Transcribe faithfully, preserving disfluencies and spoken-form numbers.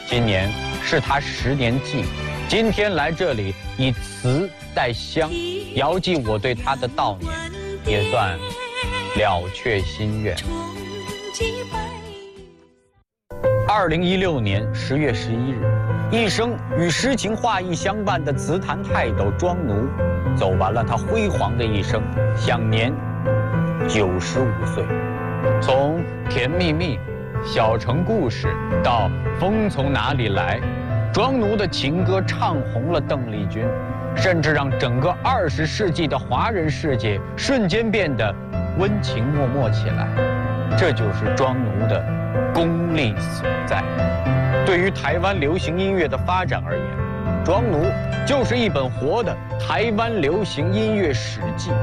今年是他十年祭，今天来这里以词带香，遥寄我对他的悼念，也算了却心愿。二零一六年十月十一日，一生与诗情画意相伴的词坛泰斗庄奴，走完了他辉煌的一生，享年九十五岁。从《甜蜜蜜》《小城故事》到《风从哪里来》，庄奴的情歌唱红了邓丽君，甚至让整个二十世纪的华人世界瞬间变得温情脉脉起来。这就是庄奴的功力所在。对于台湾流行音乐的发展而言，庄奴就是一本活的台湾流行音乐史记。